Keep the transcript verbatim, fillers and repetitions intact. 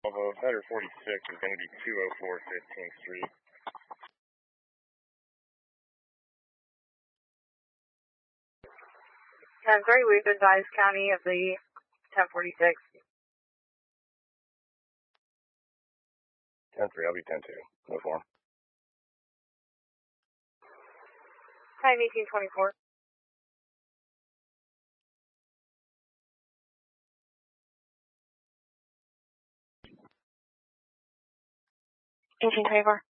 Bravo, header forty-six is going to be two oh four fifteenth Street. ten three, we've advised County of the ten forty-six. ten three, I'll be ten two. No form. Time eighteen twenty-four. eighteen twenty-four.